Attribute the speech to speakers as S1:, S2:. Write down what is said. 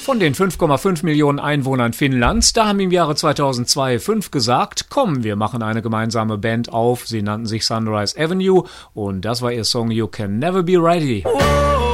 S1: Von den 5,5 Millionen Einwohnern Finnlands, da haben im Jahre 2002 5 gesagt, komm, wir machen eine gemeinsame Band auf. Sie nannten sich Sunrise Avenue und das war ihr Song You Can Never Be Ready.